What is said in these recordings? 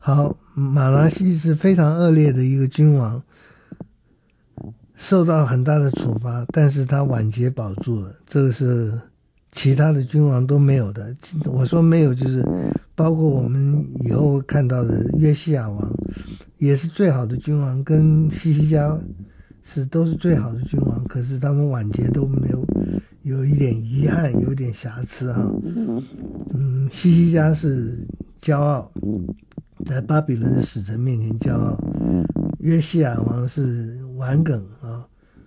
好，马拿西是非常恶劣的一个君王，受到很大的处罚，但是他晚节保住了，这个是其他的君王都没有的。我说没有，就是包括我们以后看到的约西亚王，也是最好的君王，跟西西家都是最好的君王，可是他们晚节都没有，有一点遗憾，有一点瑕疵哈。西西家是骄傲，在巴比伦的使臣面前骄傲，约西亚王是顽梗啊，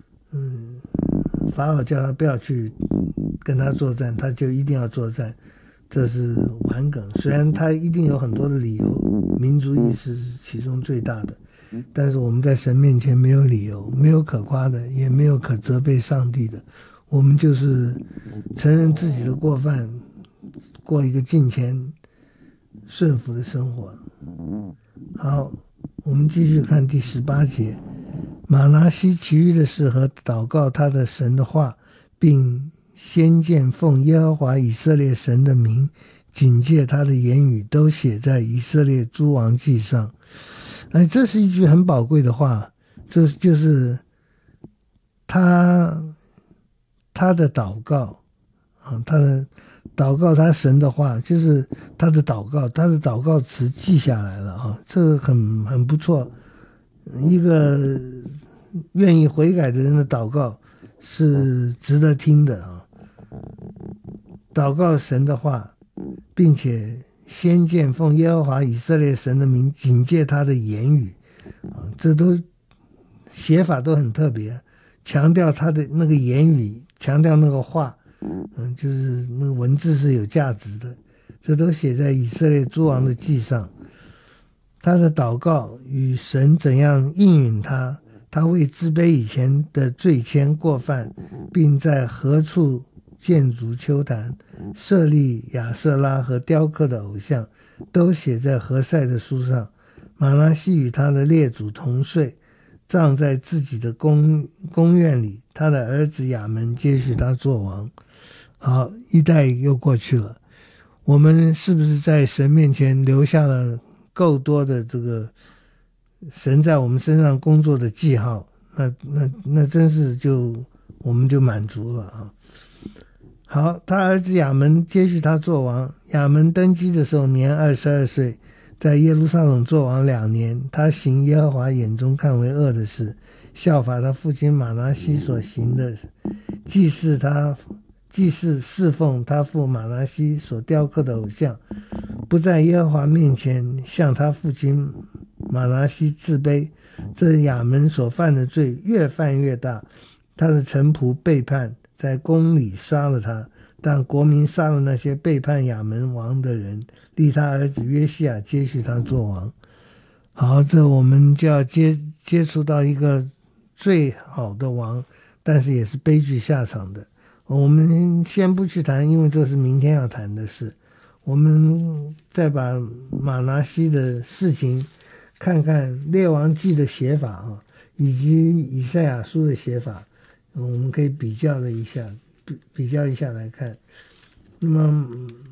法老叫他不要去跟他作战，他就一定要作战，这是顽梗。虽然他一定有很多的理由，民族意识是其中最大的，但是我们在神面前没有理由，没有可夸的，也没有可责备上帝的，我们就是承认自己的过犯，过一个敬虔顺服的生活。好，我们继续看第18节。马拿西其余的事和祷告他的神的话，并先见奉耶和华以色列神的名警戒他的言语，都写在以色列诸王记上。这是一句很宝贵的话，这就是他的祷告啊，他的祷告他神的话，就是他的祷告词记下来了啊，这个很不错。一个愿意悔改的人的祷告是值得听的啊。祷告神的话，并且先见奉耶和华以色列神的名警戒他的言语啊，这都写法都很特别，强调他的那个言语，强调那个话，就是那个文字是有价值的，这都写在以色列诸王的记上。他的祷告与神怎样应允他，他为自卑以前的罪愆过犯，并在何处建筑丘坛，设立亚舍拉和雕刻的偶像，都写在何塞的书上。马拿西与他的列祖同睡，葬在自己的宫院里，他的儿子亚门接续他做王。好，一代又过去了，我们是不是在神面前留下了够多的这个神在我们身上工作的记号？那真是我们就满足了啊。好，他儿子亚门接续他做王。亚门登基的时候年22岁，在耶路撒冷做王2年。他行耶和华眼中看为恶的事，效法他父亲马拿西所行的，既是侍奉他父马拿西所雕刻的偶像，不在耶和华面前向他父亲马拿西自卑。这亚门所犯的罪越犯越大，他的臣仆背叛，在宫里杀了他，但国民杀了那些背叛亚门王的人，立他儿子约西亚接续他做王。好，这我们就要接触到一个最好的王，但是也是悲剧下场的。我们先不去谈，因为这是明天要谈的事。我们再把马拿西的事情看看列王记的写法啊，以及以赛亚书的写法，我们可以比较一下来看。那么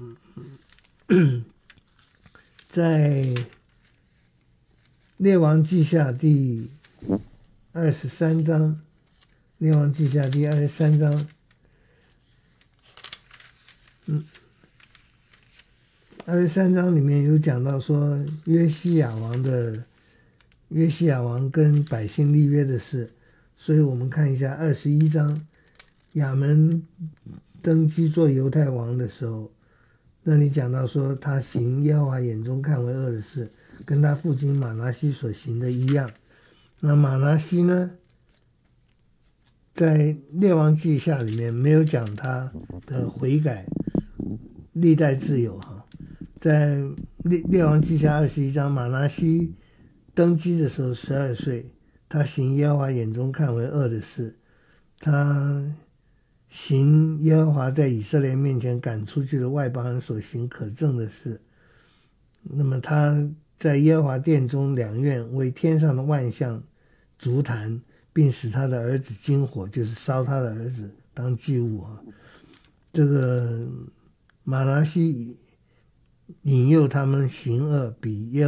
在列王记下第23章，列王记下第23章23章里面有讲到说约西亚王跟百姓立约的事，所以我们看一下21章，亚门登基做犹太王的时候，那里讲到说他行耶和华眼中看为恶的事，跟他父亲马拿西所行的一样。那马拿西呢，在列王记下里面没有讲他的悔改，历代志有哈。在列王记下21章，马拿西登基的时候12岁，他行耶和华眼中看为恶的事，他行耶和华在以色列面前赶出去的外邦人所行可憎的事。那么他在耶和华殿中2院为天上的万象筑坛，并使他的儿子经火，就是烧他的儿子当祭物啊。这个马拿西引诱他们行恶，比耶